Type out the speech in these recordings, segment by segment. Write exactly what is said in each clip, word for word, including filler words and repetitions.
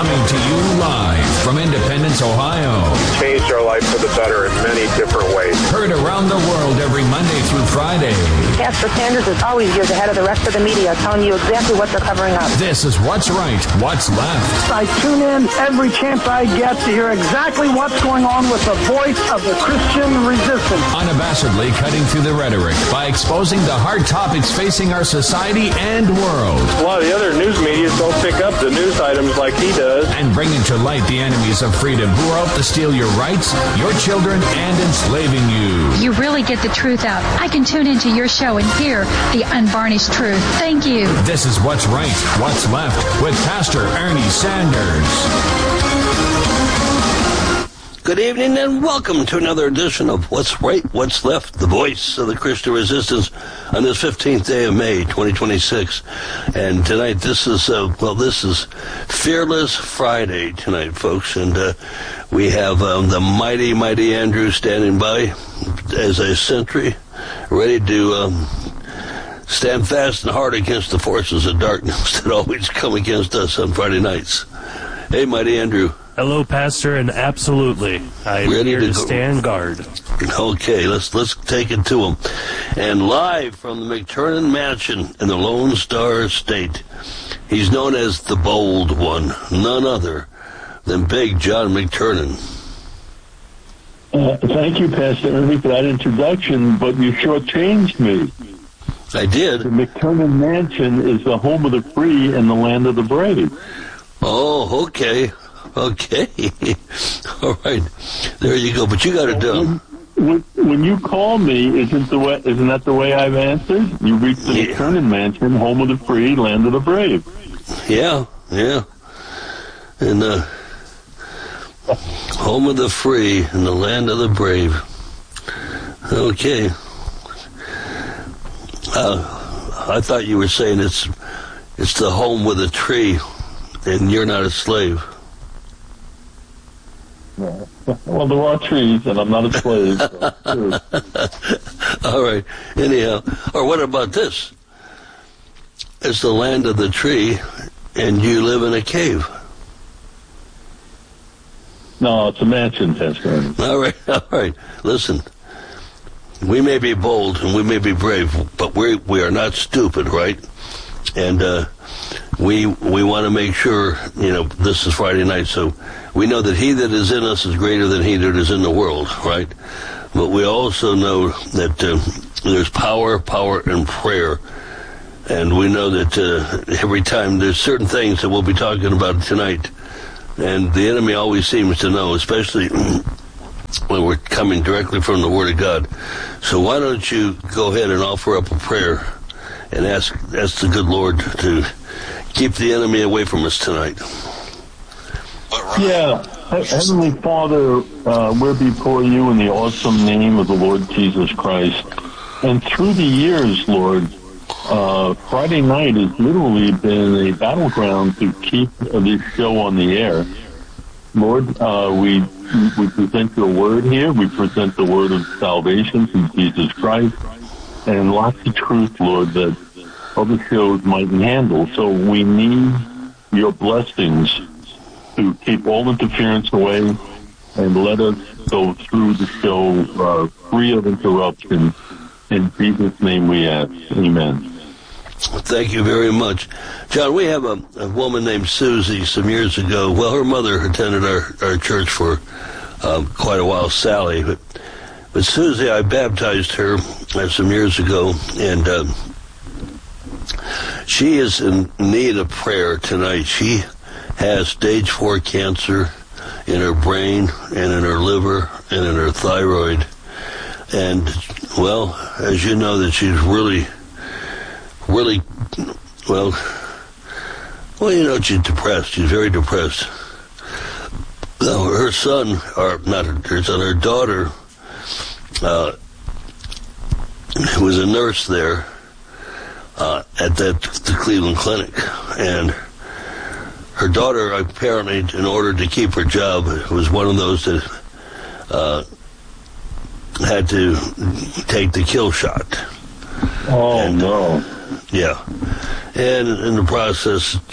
Coming to you live from Independence, Ohio. Changed our life for the better in many different ways. Heard around the world every Monday through Friday. Pastor Sanders is always years ahead of the rest of the media, telling you exactly what they're covering up. This is What's Right, What's Left. I tune in every chance I get to hear exactly what's going on with the voice of the Christian resistance. Unabashedly cutting through the rhetoric by exposing the hard topics facing our society and world. A lot of the other news media don't pick up the news items like he does. And bringing to light the enemies of freedom who are out to steal your rights, your children, and enslaving you. You really get the truth out. I can tune into your show and hear the unvarnished truth. Thank you. This is What's Right, What's Left with Pastor Ernie Sanders. Good evening and welcome to another edition of What's Right, What's Left, the voice of the Christian resistance on this fifteenth day of May, twenty twenty-six. And tonight, this is, uh, well, this is Fearless Friday tonight, folks. And uh, we have um, the mighty, mighty Andrew standing by as a sentry, ready to um, stand fast and hard against the forces of darkness that always come against us on Friday nights. Hey, mighty Andrew. Hello, Pastor, and absolutely, I'm Ready here to to go. stand guard. Okay, let's let's take it to him. And live from the McTurnan Mansion in the Lone Star State, he's known as the Bold One, none other than Big John McTurnan. Uh, thank you, Pastor Ernie, for that introduction, but you shortchanged me. I did. The McTurnan Mansion is the home of the free and the land of the brave. Oh, okay. Okay. All right. There you go. But you got it done. When, when you call me, isn't the way? Isn't that the way I've answered? You reach the Yeah. McTurnan Mansion, home of the free, land of the brave. Yeah, yeah. And uh, home of the free and the land of the brave. Okay. Uh, I thought you were saying it's it's the home with a tree, and you're not a slave. Well, there are trees, and I'm not a slave. So, sure. All right. Anyhow, or what about this? It's the land of the tree, and you live in a cave. No, it's a mansion, Pastor Ernie. All right, all right. Listen, we may be bold and we may be brave, but we we are not stupid, right? And uh, we we want to make sure, you know, this is Friday night, so we know that he that is in us is greater than he that is in the world, right? But we also know that uh, there's power, power in prayer. And we know that uh, every time there's certain things that we'll be talking about tonight, and the enemy always seems to know, especially when we're coming directly from the Word of God. So why don't you go ahead and offer up a prayer and ask, ask the good Lord to keep the enemy away from us tonight. Yeah. Heavenly Father, uh, we're before you in the awesome name of the Lord Jesus Christ. And through the years, Lord, uh, Friday night has literally been a battleground to keep this show on the air. Lord, uh, we we present your word here. We present the word of salvation through Jesus Christ, and lots of truth, Lord, that other shows mightn't handle. So we need your blessings to keep all interference away and let us go through the show uh, free of interruption. In Jesus' name we ask. Amen. Thank you very much. John, we have a, a woman named Susie some years ago. Well, her mother attended our, our church for um, quite a while, Sally. But, but Susie, I baptized her uh, some years ago, and uh, she is in need of prayer tonight. She has stage four cancer in her brain and in her liver and in her thyroid. And, well, as you know, that she's really... really, well, well, you know, she's depressed. She's very depressed. Now, her son, or not her son, her daughter, uh, who was a nurse there uh, at that the Cleveland Clinic, and her daughter, apparently, in order to keep her job, was one of those that uh, had to take the kill shot. Oh, and, no. Yeah. And in the process,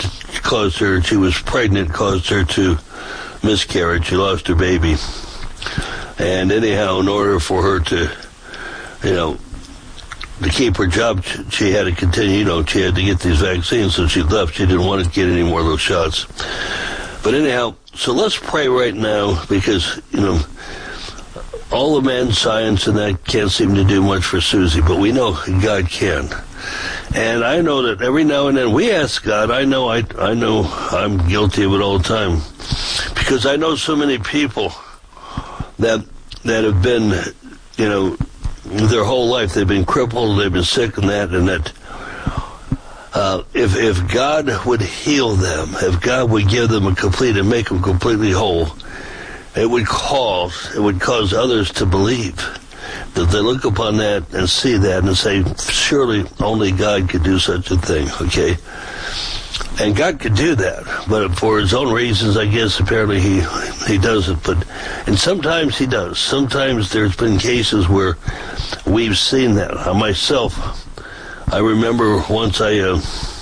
caused her, she was pregnant, caused her to miscarriage. She lost her baby. And anyhow, in order for her to, you know, to keep her job, she had to continue, you know, she had to get these vaccines, so she left. She didn't want to get any more of those shots. But anyhow, so let's pray right now, because, you know, all the man's science and that can't seem to do much for Susie, but we know God can. And I know that every now and then we ask God. I know I, I know I'm guilty of it all the time, because I know so many people that that have been, you know, their whole life they've been crippled, they've been sick and that, and that uh, if if God would heal them, if God would give them a complete and make them completely whole, it would cause it would cause others to believe. That they look upon that and see that and say, surely only God could do such a thing, okay? And God could do that, but for his own reasons, I guess, apparently he he doesn't. But and sometimes he does. Sometimes there's been cases where we've seen that. I myself, I remember once I, uh,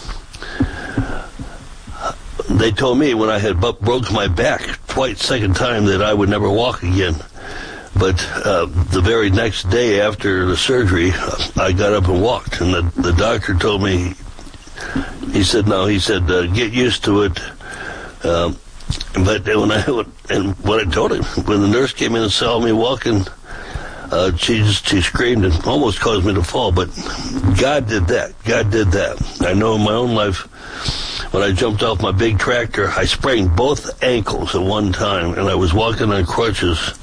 they told me when I had bu- broke my back twice, second time, that I would never walk again. But uh, the very next day after the surgery, I got up and walked, and the, the doctor told me, he said, no, he said, uh, get used to it. Um, but when I, and what I told him, when the nurse came in and saw me walking, uh, she just, she screamed and almost caused me to fall. But God did that. God did that. I know in my own life, when I jumped off my big tractor, I sprained both ankles at one time, and I was walking on crutches.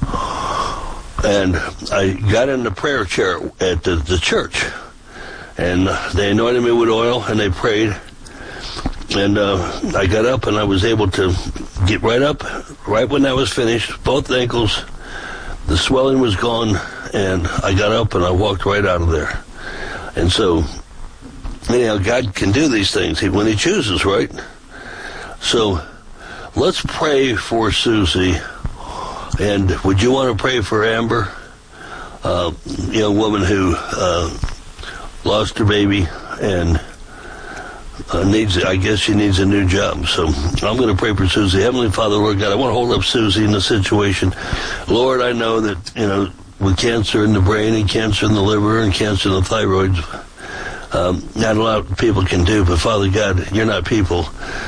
And I got in the prayer chair at the, the church, and they anointed me with oil, and they prayed, and uh, I got up, and I was able to get right up, right when I was finished, both ankles, the swelling was gone, and I got up, and I walked right out of there. And so, anyhow, God can do these things when he chooses, right? So, let's pray for Susie. And would you want to pray for Amber, uh, young woman who uh, lost her baby and uh, needs, I guess she needs a new job. So I'm going to pray for Susie. Heavenly Father, Lord God, I want to hold up Susie in the situation. Lord, I know that, you know, with cancer in the brain and cancer in the liver and cancer in the thyroid, um, not a lot of people can do, but Father God, you're not people.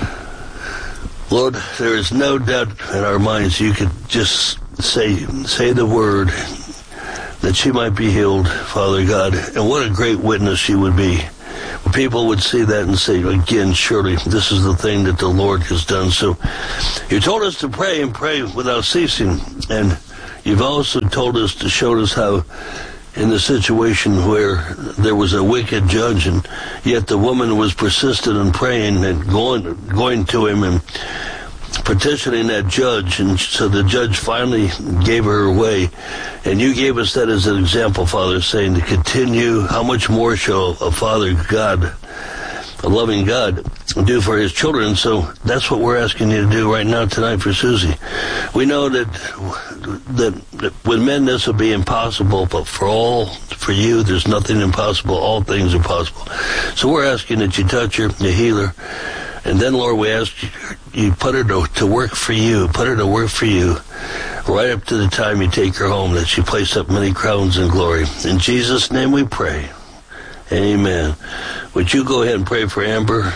Lord, there is no doubt in our minds you could just say say the word that she might be healed, Father God. And what a great witness she would be. People would see that and say, again, surely this is the thing that the Lord has done. So you told us to pray and pray without ceasing. And you've also told us to show us how in the situation where there was a wicked judge, and yet the woman was persistent in praying and going going to him and petitioning that judge, and so the judge finally gave her away. And you gave us that as an example, Father, saying to continue. How much more shall a Father God, a loving God, do for his children? So that's what we're asking you to do right now tonight for Susie. We know that that, that with men this will be impossible, but for all, for you, there's nothing impossible. All things are possible. So we're asking that you touch her, you heal her, and then, Lord, we ask you, you put her to, to work for you, put her to work for you, right up to the time you take her home, that she place up many crowns in glory. In Jesus' name we pray. Amen. Would you go ahead and pray for Amber?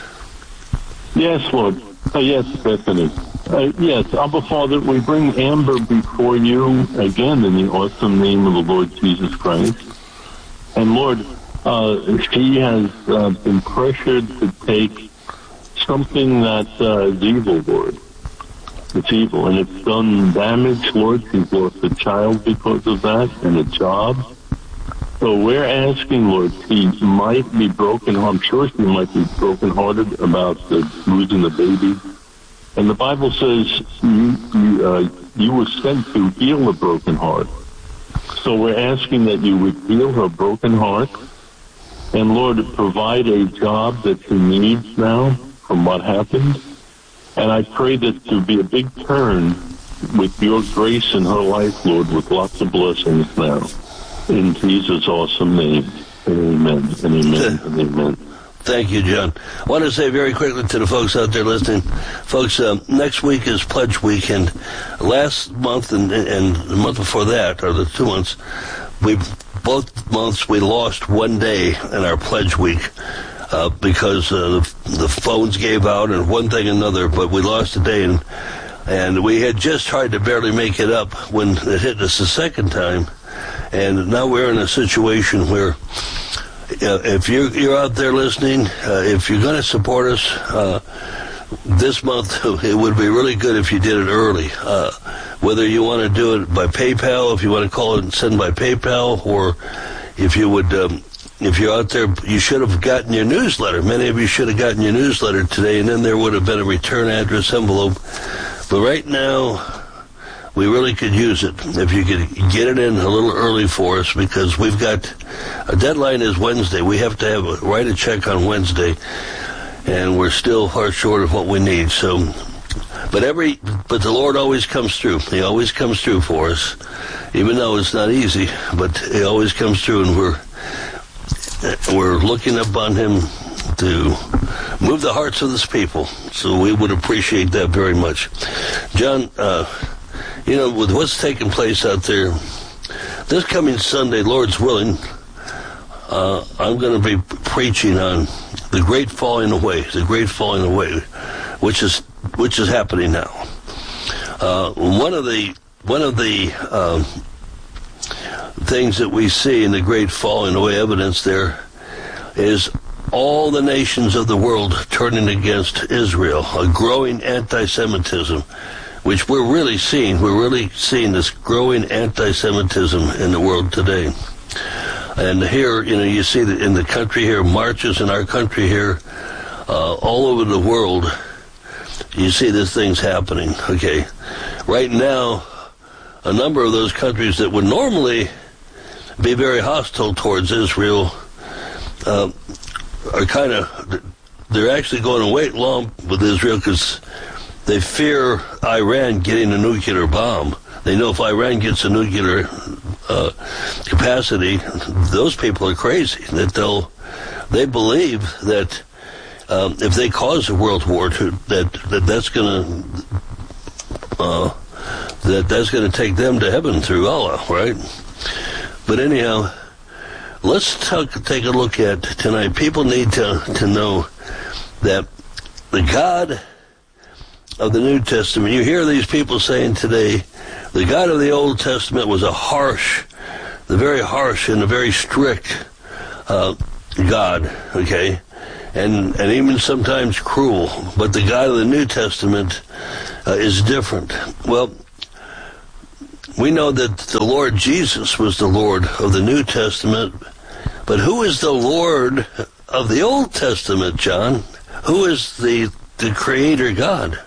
Yes, Lord. Uh, yes, Bethany. Uh, yes, Abba Father, we bring Amber before you again in the awesome name of the Lord Jesus Christ. And Lord, uh, she has uh, been pressured to take something that uh, is evil, Lord. It's evil, and it's done damage, Lord. She's lost a child because of that, and a job. So we're asking, Lord, she might be broken. I'm sure she might be brokenhearted about the, losing the baby. And the Bible says you you, uh, you were sent to heal a broken heart. So we're asking that you would heal her broken heart, and Lord, provide a job that she needs now from what happened. And I pray that to be a big turn with your grace in her life, Lord, with lots of blessings now. In Jesus' awesome name, amen and amen and amen. Thank you, John. I want to say very quickly to the folks out there listening, folks, uh, next week is Pledge Weekend. Last month and, and the month before that, or the two months, we both months we lost one day in our Pledge Week uh, because uh, the, the phones gave out and one thing and another, but we lost a day, and, and we had just tried to barely make it up when it hit us the second time, and now we're in a situation where Uh, if you're, you're out there listening, uh, if you're going to support us uh, this month, it would be really good if you did it early. Uh, whether you want to do it by PayPal, if you want to call it and send by PayPal, or if you would, um, if you're out there, you should have gotten your newsletter. Many of you should have gotten your newsletter today, and then there would have been a return address envelope. But right now, we really could use it if you could get it in a little early for us, because we've got a deadline is Wednesday. We have to have a, write a check on Wednesday, and we're still far short of what we need. So, but every but the Lord always comes through. He always comes through for us, even though it's not easy. But He always comes through, and we're we're looking up on Him to move the hearts of His people. So we would appreciate that very much, John. Uh, You know, with what's taking place out there, this coming Sunday, Lord's willing, uh, I'm going to be preaching on the great falling away, the great falling away, which is which is happening now. Uh, one of the one of the um, things that we see in the great falling away evidence there is all the nations of the world turning against Israel, a growing anti-Semitism, which we're really seeing. We're really seeing this growing anti-Semitism in the world today. And here, you know, you see that in the country here, marches in our country here, uh, all over the world, you see these things happening, okay? Right now, a number of those countries that would normally be very hostile towards Israel uh, are kind of, they're actually going to wait long with Israel because they fear Iran getting a nuclear bomb. They know if Iran gets a nuclear uh, capacity, those people are crazy. That they'll, they believe that um, if they cause a world war, to, that, that that's going to uh, that that's going to take them to heaven through Allah, right? But anyhow, let's talk, take a look at tonight. People need to to know that the God of the New Testament, you hear these people saying today, the God of the Old Testament was a harsh, the very harsh and a very strict uh, God, okay, and and even sometimes cruel. But the God of the New Testament uh, is different. Well, we know that the Lord Jesus was the Lord of the New Testament, but who is the Lord of the Old Testament, John? Who is the the Creator God?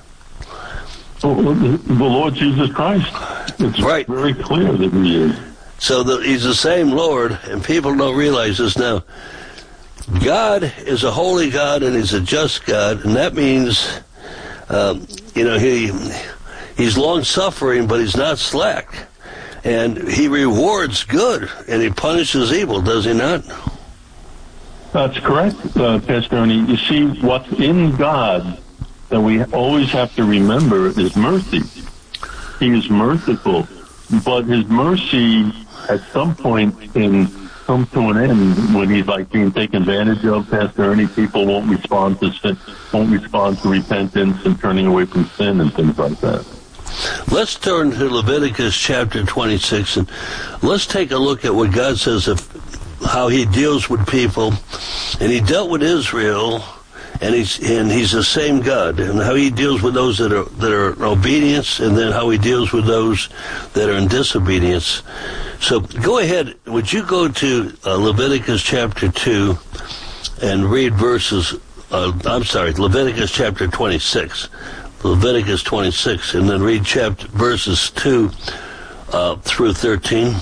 The Lord Jesus Christ. It's right. Very clear that He is. So the, He's the same Lord, and people don't realize this now. God is a holy God, and He's a just God, and that means, um, you know, He He's long-suffering, but He's not slack. And He rewards good, and He punishes evil, does He not? That's correct, uh, Pastor Ernie. You see, what's in God that we always have to remember is mercy. He is merciful, but His mercy at some point can come to an end when He's like being taken advantage of. Pastor Ernie, people won't respond to sin, won't respond to repentance and turning away from sin and things like that. Let's turn to Leviticus chapter twenty-six, and let's take a look at what God says of how He deals with people. And He dealt with Israel, and he's and he's the same God, and how He deals with those that are that are in obedience, and then how He deals with those that are in disobedience. So go ahead. Would you go to uh, Leviticus chapter two and read verses? Uh, I'm sorry, Leviticus chapter twenty-six, Leviticus twenty-six, and then read chapter verses two uh, through thirteen.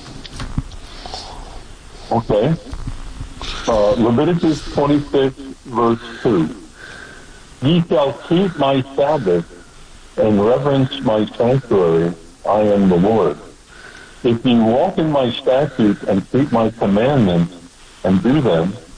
Okay. Uh, Leviticus twenty-six. Verse two, ye shall keep my Sabbath and reverence my sanctuary. I am the Lord. If ye walk in my statutes and keep my commandments and do them,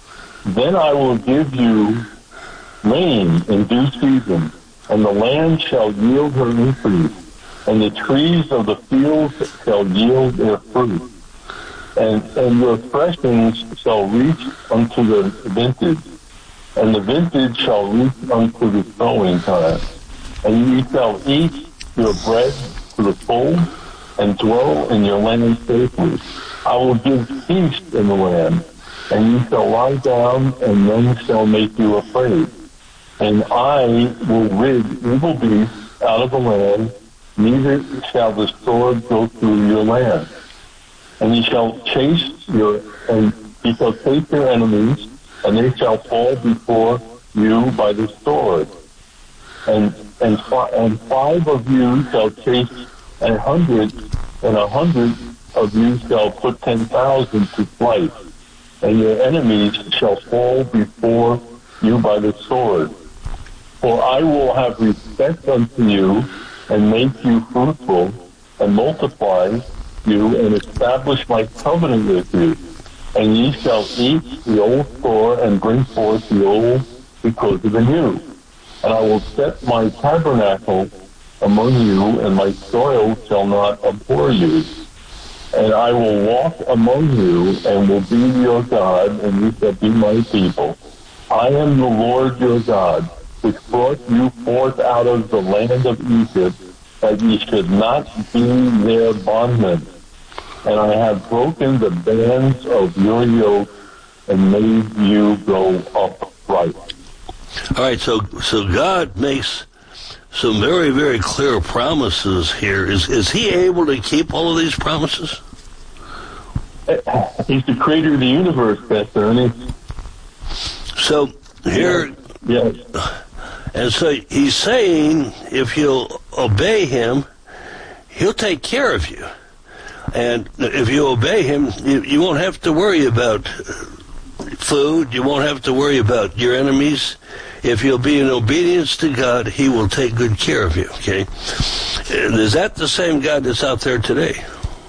Then I will give you rain in due season, and the land shall yield her increase, and the trees of the fields shall yield their fruit. And, and your threshings shall reach unto the vintage, and the vintage shall reach unto the sowing time. And ye shall eat your bread to the full, and dwell in your land safely. I will give peace in the land, and ye shall lie down, and none shall make you afraid. And I will rid evil beasts out of the land, neither shall the sword go through your land. And ye shall chase your, and ye shall chase your enemies, and they shall fall before you by the sword. And and and five of you shall chase a hundred, and a hundred of you shall put ten thousand to flight. And your enemies shall fall before you by the sword. For I will have respect unto you, and make you fruitful, and multiply you, and establish my covenant with you. And ye shall eat the old store, and bring forth the old because of the new. And I will set my tabernacle among you, and my soil shall not abhor you. And I will walk among you, and will be your God, and you shall be my people. I am the Lord your God, which brought you forth out of the land of Egypt, that ye should not be their bondmen. And I have broken the bands of your yoke, and made you go upright. All right, so so God makes some very, very clear promises here. Is is he able to keep all of these promises? He's the creator of the universe, Pastor Ernie. So here, yes. And so he's saying, if you'll obey him, he'll take care of you. And if you obey him, you, you won't have to worry about food. You won't have to worry about your enemies. If you'll be in obedience to God, he will take good care of you, okay? And is that the same God that's out there today?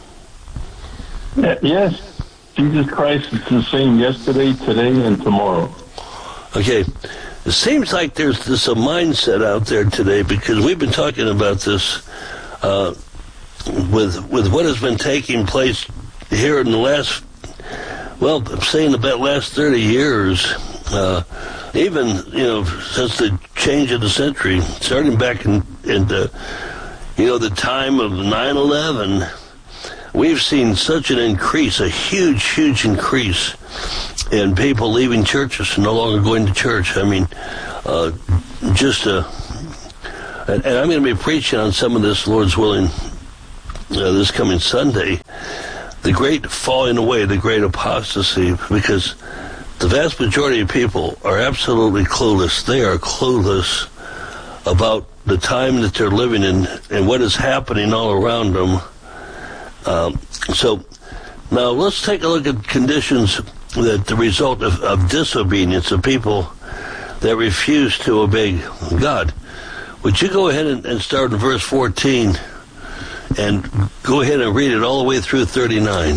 Yes. Jesus Christ is the same yesterday, today, and tomorrow. Okay. It seems like there's this a mindset out there today, because we've been talking about this uh, with with what has been taking place here in the last, well, I'm saying about last thirty years, uh, even, you know, since the change of the century, starting back in, in the, you know, the time of nine eleven, we've seen such an increase, a huge, huge increase in people leaving churches and no longer going to church. I mean, uh, just, uh, and, and I'm going to be preaching on some of this, Lord's willing, uh, this coming Sunday, the great falling away, the great apostasy, because the vast majority of people are absolutely clueless. They are clueless about the time that they're living in and what is happening all around them. Um, so now let's take a look at conditions that the result of, of disobedience of people that refuse to obey God. Would you go ahead and, and start in verse fourteen and go ahead and read it all the way through thirty-nine?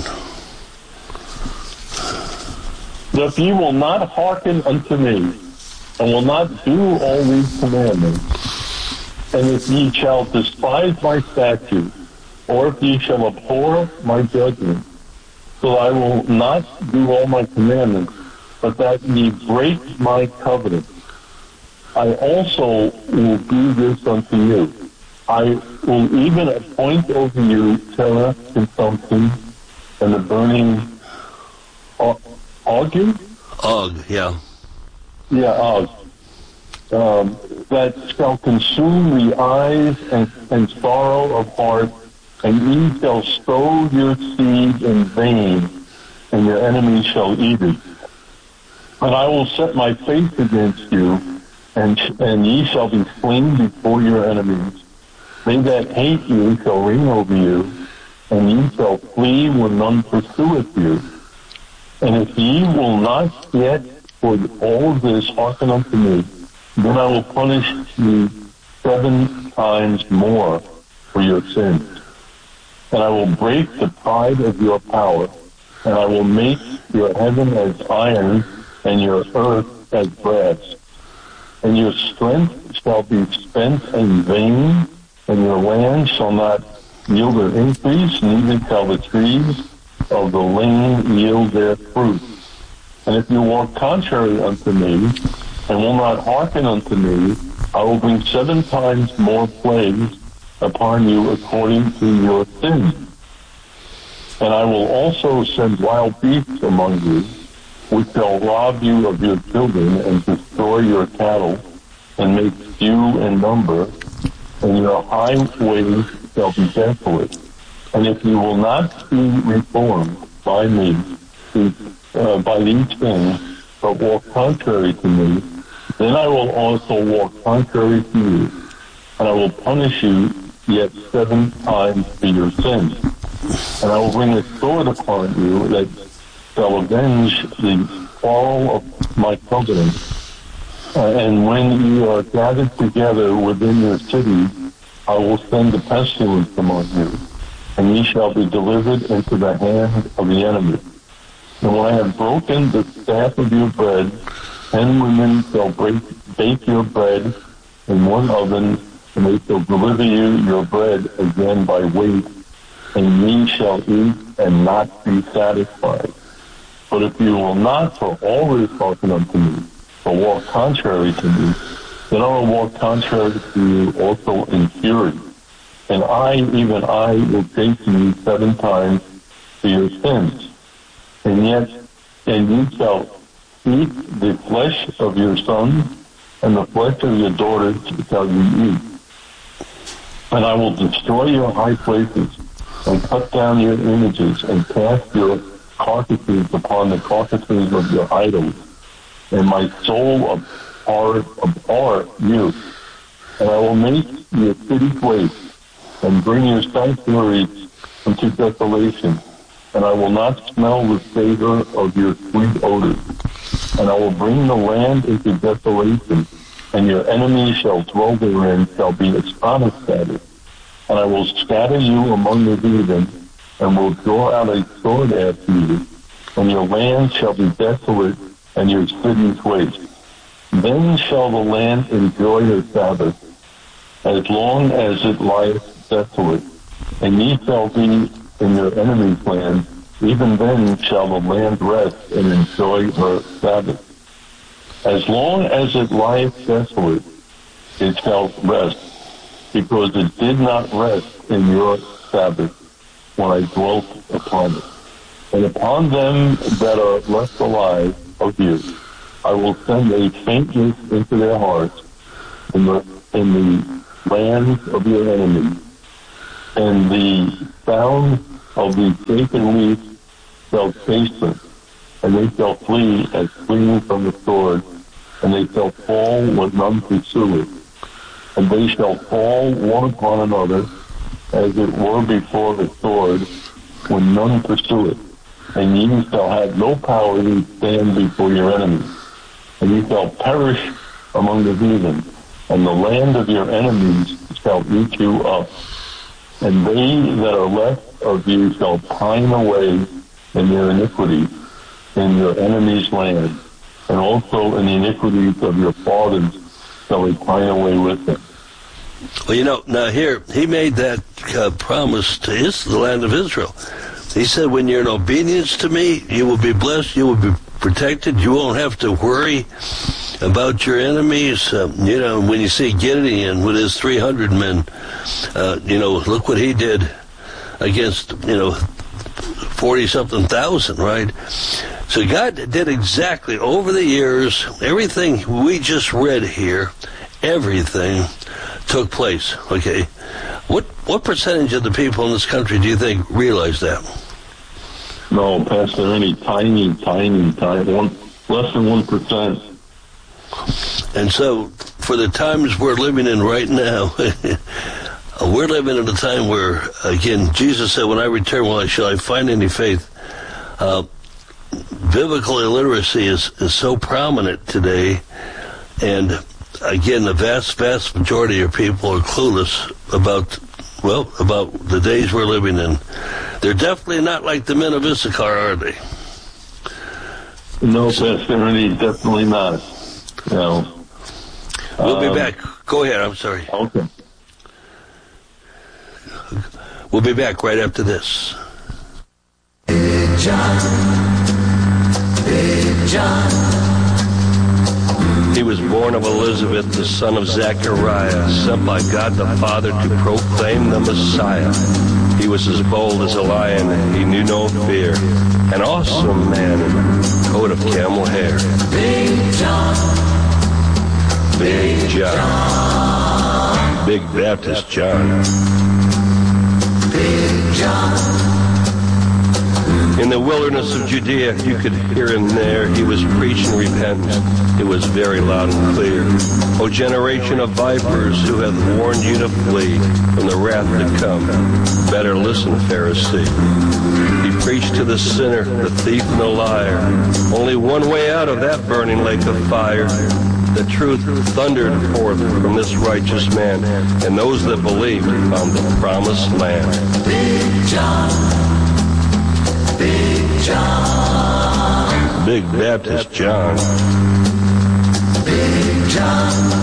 If ye will not hearken unto me, and will not do all these commandments, and if ye shall despise my statutes, or if ye shall abhor my judgments, so I will not do all my commandments, but that ye break my covenant, I also will do this unto you. I will even appoint over you terror, consumption, and the burning Og, Og, yeah. Yeah, Og. Um, that shall consume the eyes and, and sorrow of heart, and ye shall sow your seed in vain, and your enemies shall eat it. And I will set my face against you, and and ye shall be slain before your enemies. They that hate you shall reign over you, and ye shall flee when none pursueth you. And if ye will not yet for all this hearken unto me, then I will punish you seven times more for your sins. And I will break the pride of your power, and I will make your heaven as iron, and your earth as grass. And your strength shall be spent in vain, and your land shall not yield their increase, neither shall the trees of the land yield their fruit. And if you walk contrary unto me, and will not hearken unto me, I will bring seven times more plagues upon you according to your sins. And I will also send wild beasts among you, which shall rob you of your children and destroy your cattle, and make few in number, and your highways shall be desolate. And if you will not be reformed by me, uh, by these things, but walk contrary to me, then I will also walk contrary to you, and I will punish you yet seven times for your sins. And I will bring a sword upon you that shall avenge the quarrel of my covenant. Uh, and when you are gathered together within your city, I will send a pestilence among you, and ye shall be delivered into the hand of the enemy. And when I have broken the staff of your bread, ten women shall break, bake your bread in one oven, and they shall deliver you your bread again by weight, and ye shall eat and not be satisfied. But if you will not for always hearken unto me, but walk contrary to me, then I will walk contrary to you also in fury. And I, even I, will chasten you seven times for your sins. And yet, and you shall eat the flesh of your sons, and the flesh of your daughters shall you eat. And I will destroy your high places, and cut down your images, and cast your carcasses upon the carcasses of your idols. And my soul abhor, abhor you. And I will make your cities waste, and bring your sanctuaries into desolation. And I will not smell the savor of your sweet odors. And I will bring the land into desolation, and your enemies shall dwell therein, shall be astonished at it. And I will scatter you among the heathen, and will draw out a sword after you, and your land shall be desolate, and your cities waste. Then shall the land enjoy her Sabbath, as long as it lieth desolate, and ye shall be in your enemy's land. Even then shall the land rest and enjoy her Sabbath. As long as it lieth desolate, it shall rest, because it did not rest in your Sabbath when I dwelt upon it. And upon them that are left alive of you, I will send a faintness into their hearts in the, in the lands of your enemies, and the sound of the shaken leaf shall chase them, and they shall flee as fleeing from the sword, and they shall fall when none pursue it. And they shall fall one upon another, as it were before the sword, when none pursue it. And ye shall have no power to stand before your enemies. And ye shall perish among the heathen, and the land of your enemies shall eat you up. And they that are left of you shall pine away in their iniquity in your enemies' land, and also in the iniquities of your fathers shall they pine away with them. Well, you know, now here, he made that uh, promise to his, the land of Israel. He said, when you're in obedience to me, you will be blessed, you will be protected, you won't have to worry about your enemies. Uh, you know, when you see Gideon with his three hundred men, uh, you know, look what he did against, you know, forty-something thousand, right? So God did exactly, over the years, everything we just read here, everything took place, okay? What what percentage of the people in this country do you think realize that? No, Pastor, any tiny, tiny, tiny, one, less than one percent. And so, for the times we're living in right now, we're living in a time where, again, Jesus said, when I return, well, shall I find any faith? Uh, biblical illiteracy is, is so prominent today, and again, the vast, vast majority of people are clueless about, well, about the days we're living in. They're definitely not like the men of Issachar, are they? No, Pastor Ernie, definitely not. No. We'll be Um, back. Go ahead, I'm sorry. Okay. We'll be back right after this. Big John, Big John. He was born of Elizabeth, the son of Zechariah, sent by God the Father to proclaim the Messiah. He was as bold as a lion, he knew no fear. An awesome man in a coat of camel hair. Big John, Big John, Big Baptist John. Big John. In the wilderness of Judea, you could hear him there. He was preaching repentance. It was very loud and clear. O generation of vipers, who hath warned you to flee from the wrath to come. Better listen, Pharisee. He preached to the sinner, the thief, and the liar. Only one way out of that burning lake of fire. The truth thundered forth from this righteous man, and those that believed found the promised land. Big John, Big John, Big Baptist John. Big John.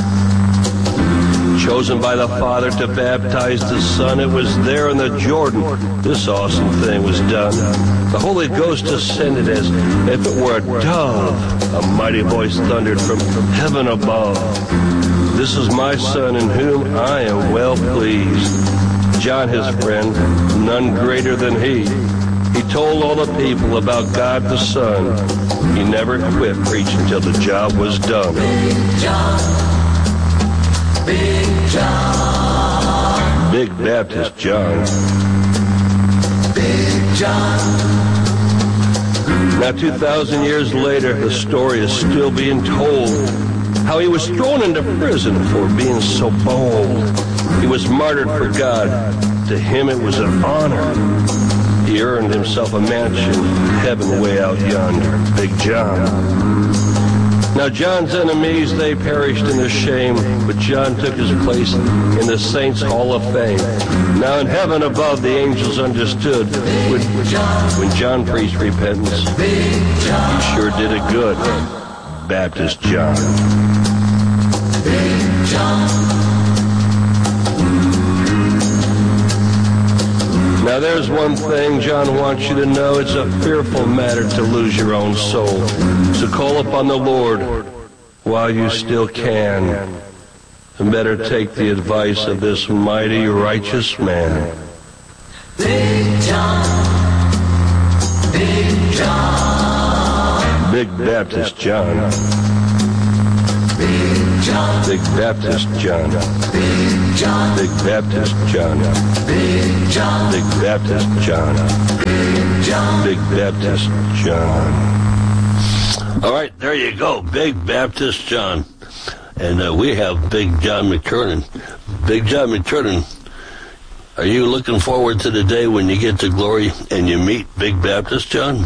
Chosen by the Father to baptize the Son, it was there in the Jordan this awesome thing was done. The Holy Ghost ascended as if it were a dove. A mighty voice thundered from heaven above. This is my Son in whom I am well pleased. John, his friend, none greater than he. He told all the people about God the Son. He never quit preaching till the job was done. Big John, Big John, Big Baptist John. Big John. Now, two thousand years later, the story is still being told. How he was thrown into prison for being so bold. He was martyred for God. To him it was an honor. He earned himself a mansion, heaven way out yonder. Big John. Now John's enemies, they perished in their shame, but John took his place in the Saints' Hall of Fame. Now in heaven above, the angels understood when, when John preached repentance. He sure did it good. Baptist John. Big John. Now there's one thing John wants you to know. It's a fearful matter to lose your own soul. So call upon the Lord while you still can. And better take the advice of this mighty righteous man. Big John, Big John, Big Baptist John. Big John, Big Baptist John. Big John, Big Baptist John. Big John, Big Baptist John. Big John, Big Baptist John. All right, there you go, Big Baptist John. And uh, we have Big John McTurnan. Big John McTurnan, are you looking forward to the day when you get to glory and you meet Big Baptist John?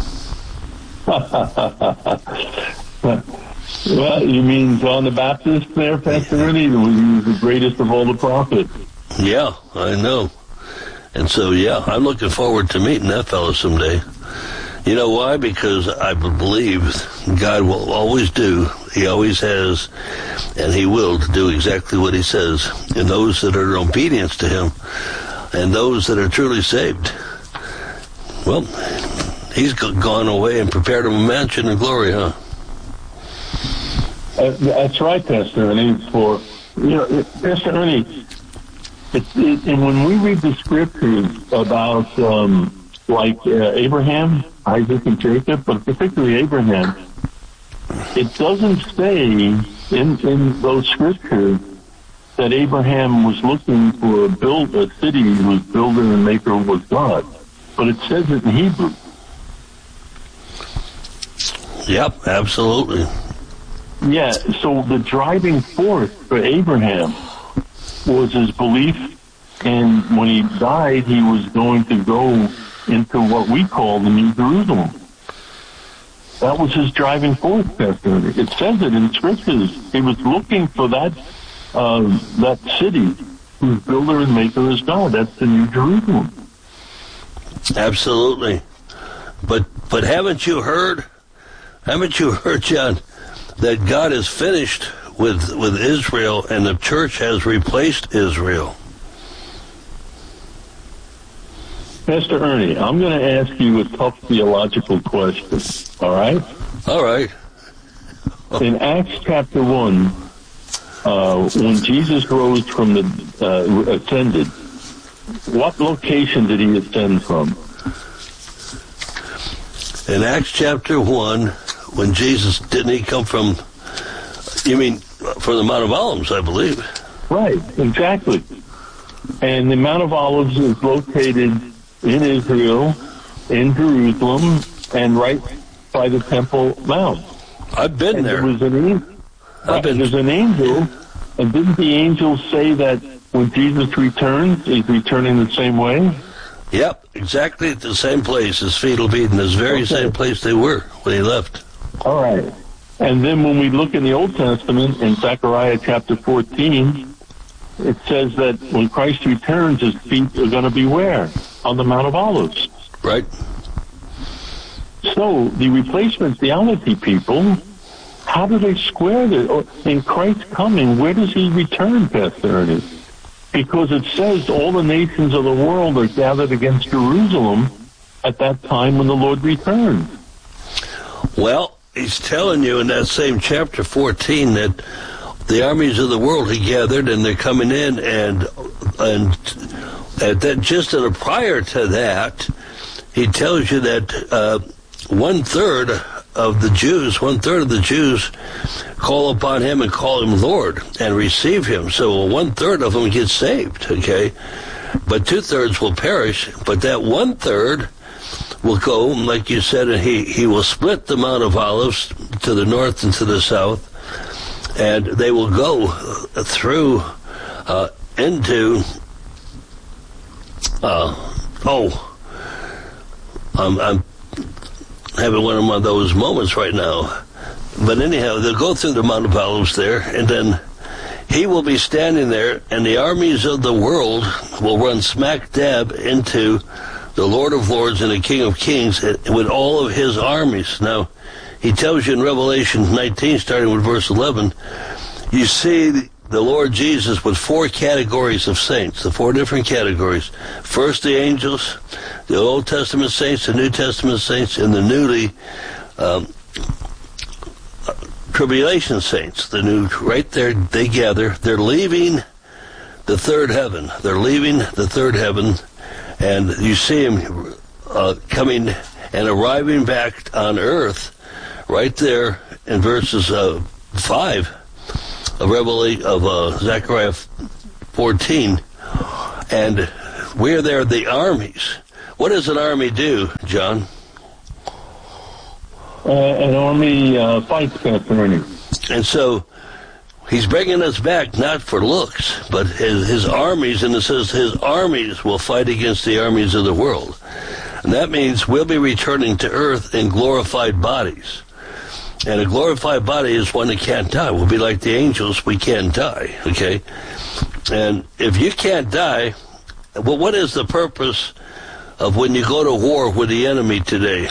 Well, you mean John the Baptist there, Pastor Ernie? He was the greatest of all the prophets. Yeah, I know. And so, yeah, I'm looking forward to meeting that fellow someday. You know why? Because I believe God will always do, he always has, and he will do exactly what he says. And those that are obedient to him, and those that are truly saved, well, he's gone away and prepared him a mansion in glory, huh? Uh, that's right, Pastor Ernie. For you know, Pastor Ernie, it, it, and when we read the scriptures about um, like uh, Abraham, Isaac, and Jacob, but particularly Abraham, it doesn't say in in those scriptures that Abraham was looking for a build a city whose builder and maker was God, but it says it in Hebrew. Yep, absolutely. Yeah, so the driving force for Abraham was his belief, and when he died, he was going to go into what we call the New Jerusalem. That was his driving force, Pastor. It says it in scriptures. He was looking for that uh, that city whose builder and maker is God. That's the New Jerusalem. Absolutely. But but haven't you heard? Haven't you heard, John, that God is finished with with Israel and the church has replaced Israel? Pastor Ernie, I'm going to ask you a tough theological question, all right? All right. In Acts chapter one, uh, when Jesus rose from the, uh, ascended, what location did he ascend from? In Acts chapter one, when Jesus, didn't he come from, you mean, from the Mount of Olives, I believe. Right, exactly. And the Mount of Olives is located in Israel, in Jerusalem, and right by the Temple Mount. I've been and there. there was an angel, I've been. There's an angel, and didn't the angel say that when Jesus returns, he's returning the same way? Yep, exactly at the same place. His feet will be in this very Okay. same place they were when he left. All right. And then when we look in the Old Testament, in Zechariah chapter fourteen, it says that when Christ returns, his feet are going to be where? On the Mount of Olives. Right. So the replacement theology people, how do they square this? In Christ's coming, where does he return, Pastor Ernest? Because it says all the nations of the world are gathered against Jerusalem at that time when the Lord returns. Well, he's telling you in that same chapter fourteen that the armies of the world he gathered, and they're coming in, and and at that, just in a prior to that, he tells you that uh, one third of the Jews, one third of the Jews, call upon him and call him Lord and receive him. So one third of them get saved. Okay, but two thirds will perish. But that one third will go, like you said, and he he will split the Mount of Olives to the north and to the south. And they will go through uh, into, uh, oh, I'm, I'm having one of those moments right now. But anyhow, they'll go through the Mount of Olives there, and then he will be standing there, and the armies of the world will run smack dab into the Lord of Lords and the King of Kings with all of his armies. Now, he tells you in Revelation nineteen, starting with verse eleven, you see the Lord Jesus with four categories of saints, the four different categories. First, the angels, the Old Testament saints, the New Testament saints, and the newly um, tribulation saints. The new, right there, they gather. They're leaving the third heaven. They're leaving the third heaven, and you see them uh, coming and arriving back on earth. Right there in verses uh, five of Revelation of uh, Zechariah fourteen, and we're there, the armies. What does an army do, John? Uh, an army uh, fights, Pastor Ernie. And so he's bringing us back not for looks, but his, his armies, and it says his armies will fight against the armies of the world, and that means we'll be returning to earth in glorified bodies. And a glorified body is one that can't die. We'll be like the angels. We can't die, okay? And if you can't die, well, what is the purpose of when you go to war with the enemy today?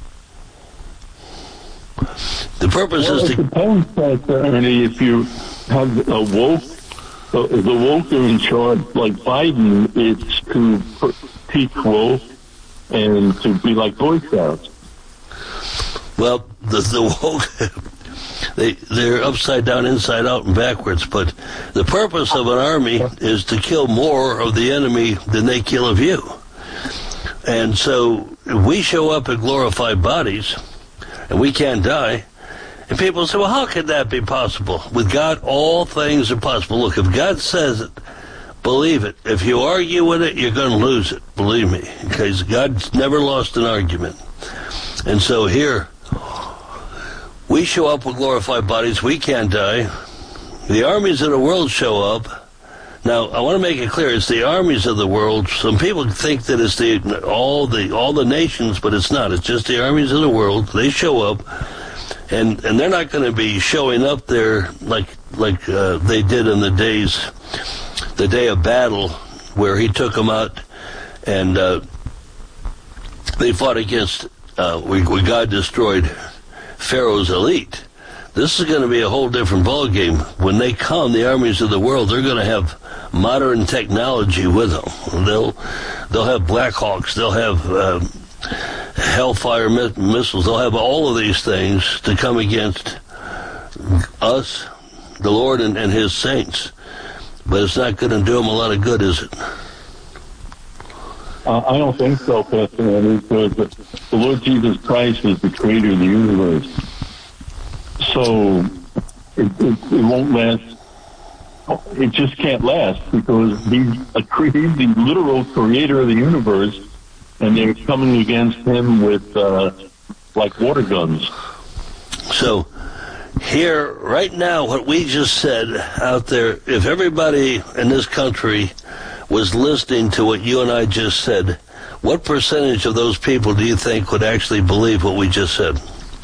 The purpose well, is it to... depends, Pastor Ernie, if you have a woke, uh, the woke are in charge, like Biden, it's to teach woke and to be like Boy Scouts. Well, the, the woke, they, they're upside down, inside out, and backwards. But the purpose of an army is to kill more of the enemy than they kill of you. And so if we show up in glorified bodies, and we can't die, and people say, well, how could that be possible? With God, all things are possible. Look, if God says it, believe it. If you argue with it, you're going to lose it. Believe me. Because God's never lost an argument. And so here, we show up with glorified bodies. We can't die. The armies of the world show up. Now, I want to make it clear, it's the armies of the world. Some people think that it's the all the all the nations, but it's not. It's just the armies of the world. They show up, and and they're not going to be showing up there like like uh, they did in the days, the day of battle, where he took them out, and uh, they fought against. Uh, we, we God destroyed Pharaoh's elite. This is going to be a whole different ballgame. When they come, the armies of the world, they're going to have modern technology with them. They'll they'll have Black Hawks. They'll have uh, Hellfire mi- missiles. They'll have all of these things to come against us, the Lord, and, and His saints. But it's not going to do them a lot of good, is it? Uh, I don't think so, Pastor Andy, because the Lord Jesus Christ is the creator of the universe. So it, it, it won't last. It just can't last because he's a cre- he's the literal creator of the universe, and they're coming against him with uh, like water guns. So here, right now, what we just said out there, if everybody in this country was listening to what you and I just said, what percentage of those people do you think would actually believe what we just said?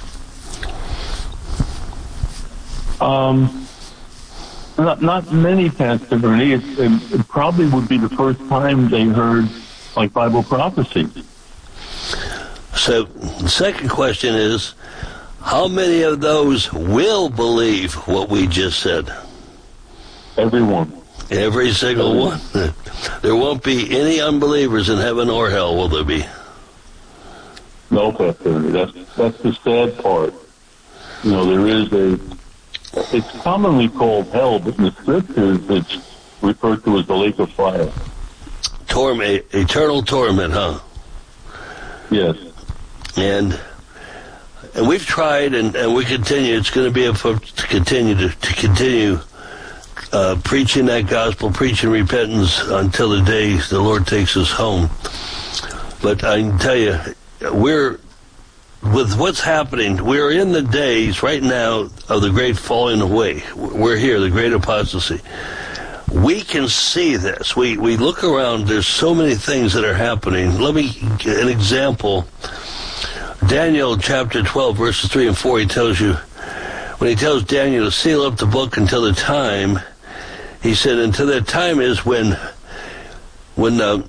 Um, not, not many, Pastor Bernie. It, it, it probably would be the first time they heard, like, Bible prophecy. So the second question is, how many of those will believe what we just said? Everyone. Every single one. There won't be any unbelievers in heaven or hell, will there be? No, Pastor Bernie. That's, that's the sad part. You know, there is a... It's commonly called hell, but in the scriptures it's referred to as the lake of fire. Torment, eternal torment, huh? Yes. And and we've tried, and, and we continue. It's going to be a to continue to, to continue uh, preaching that gospel, preaching repentance until the day the Lord takes us home. But I can tell you, we're with what's happening, we're in the days right now of the great falling away. We're here, the great apostasy. We can see this. We we look around, there's so many things that are happening. Let me give an example. Daniel chapter twelve, verses three and four, he tells you, when he tells Daniel to seal up the book until the time, he said, until that time is when, when uh,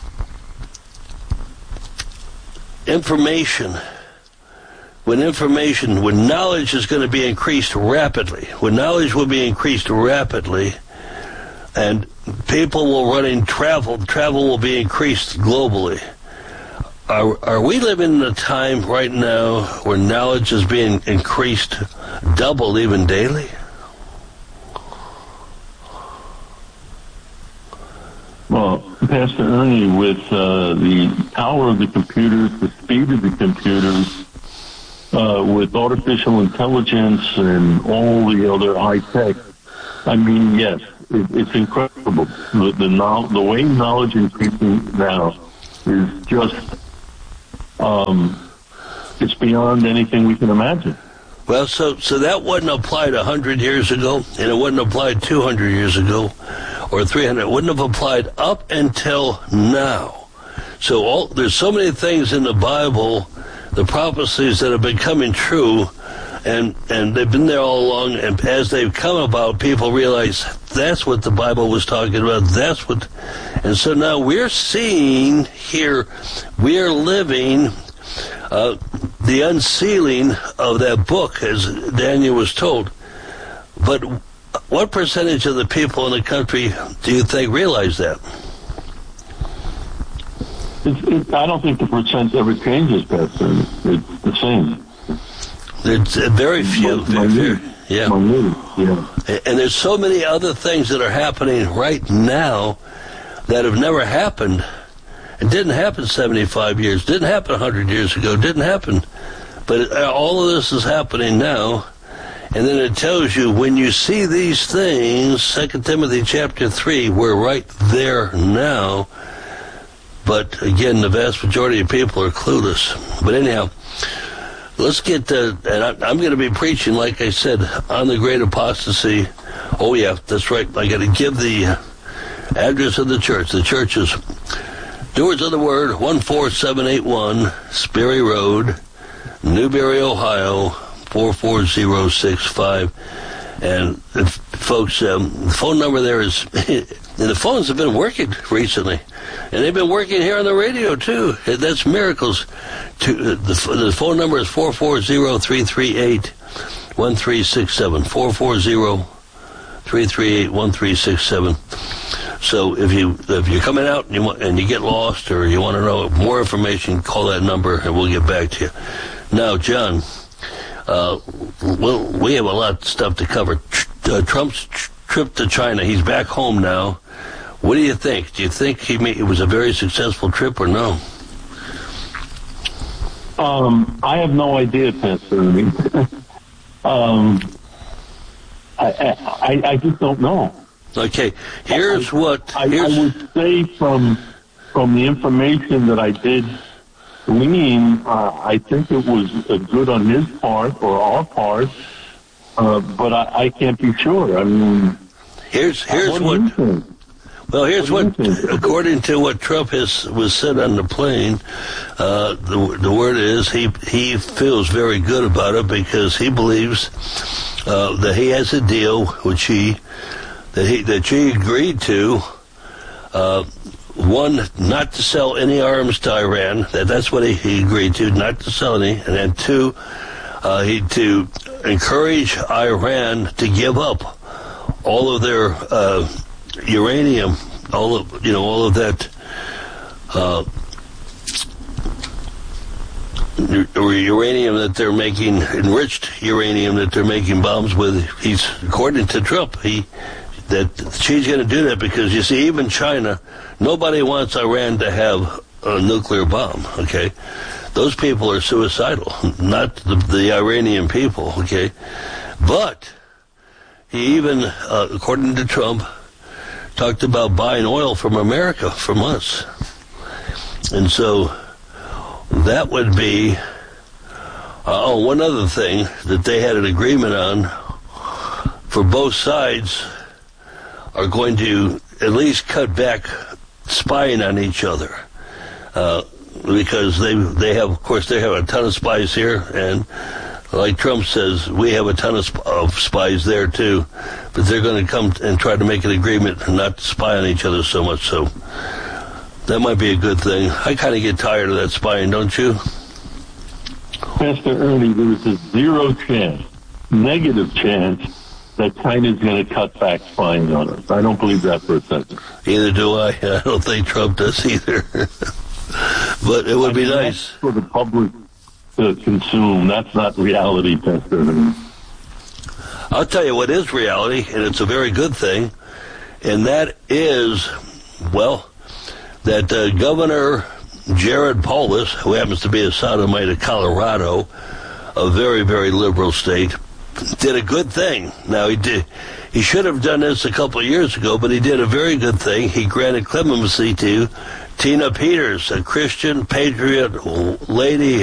information... When information, when knowledge is going to be increased rapidly, when knowledge will be increased rapidly, and people will run in travel, travel will be increased globally. Are, are we living in a time right now where knowledge is being increased, doubled even daily? Well, Pastor Ernie, with uh, the power of the computers, the speed of the computers, Uh, with artificial intelligence and all the other high tech, I mean, yes, it, it's incredible. The the, no, the way knowledge is increasing now is just, um, it's beyond anything we can imagine. Well, so so that wasn't applied a hundred years ago, and it wasn't applied two hundred years ago, or three hundred. It wouldn't have applied up until now. So all, there's so many things in the Bible, the prophecies that have been coming true, and and they've been there all along, and as they've come about, people realize that's what the Bible was talking about, that's what, and so now we're seeing here, we're living uh, the unsealing of that book, as Daniel was told. But what percentage of the people in the country do you think realize that? It's, it, I don't think the percent ever changes, Pastor. It's the same. It's very few. My, my very, yeah. My yeah. And there's so many other things that are happening right now that have never happened. It didn't happen seventy-five years. Didn't happen one hundred years ago. Didn't happen. But it, all of this is happening now. And then it tells you, when you see these things, Second Timothy chapter three, we're right there now. But again, the vast majority of people are clueless. But anyhow, let's get to, and I, I'm going to be preaching, like I said, on the great apostasy. Oh yeah, that's right. I got to give the address of the church. The church is Doers of the Word, one four seven eight one Sperry Road, Newberry, Ohio, four four zero six five. And if, folks, um, the phone number there is And the phones have been working recently. And they've been working here on the radio, too. And that's miracles. To, uh, the, the phone number is four four zero, three three eight, one three six seven. four four zero, three three eight, one three six seven. So if, you, if you're coming out and you, want, and you get lost or you want to know more information, call that number and we'll get back to you. Now, John, uh, well, we have a lot of stuff to cover. Uh, Trump's tr- trip to China, he's back home now. What do you think? Do you think he made, it was a very successful trip or no? Um, I have no idea, Pastor. um, I, I, I just don't know. Okay, here's I, what... I, here's, I would say from from the information that I did glean, uh, I think it was uh, good on his part or our part, uh, but I, I can't be sure. I mean... Here's, here's what... what Well, here's what, what according to what Trump has was said on the plane, uh, the the word is he he feels very good about it because he believes uh, that he has a deal which he that he that he agreed to. Uh, one, not to sell any arms to Iran. That that's what he, he agreed to, not to sell any. And then two, uh, he to encourage Iran to give up all of their uh, uranium, all of you know, all of that uh, uranium that they're making, enriched uranium that they're making bombs with. He's, according to Trump, he that she's going to do that because you see, even China, nobody wants Iran to have a nuclear bomb. Okay, those people are suicidal, not the, the Iranian people. Okay, but he even, uh, according to Trump, talked about buying oil from America, from us. And so that would be, uh, oh, one other thing that they had an agreement on for both sides are going to at least cut back spying on each other. Uh, because they they have, of course, they have a ton of spies here, and like Trump says, we have a ton of, sp- of spies there too, but they're going to come and try to make an agreement not to spy on each other so much. So that might be a good thing. I kind of get tired of that spying, don't you? Pastor Ernie, there is a zero chance, negative chance, that China's going to cut back spying on us. I don't believe that for a second. Either do I. I don't think Trump does either. But it would I be mean, nice for the public to consume. That's not reality, Pastor Ernie. I'll tell you what is reality, and it's a very good thing, and that is, well, that uh, Governor Jared Polis, who happens to be a sodomite of Colorado, a very, very liberal state, did a good thing. Now, he did. He should have done this a couple of years ago, but he did a very good thing. He granted clemency to Tina Peters, a Christian patriot lady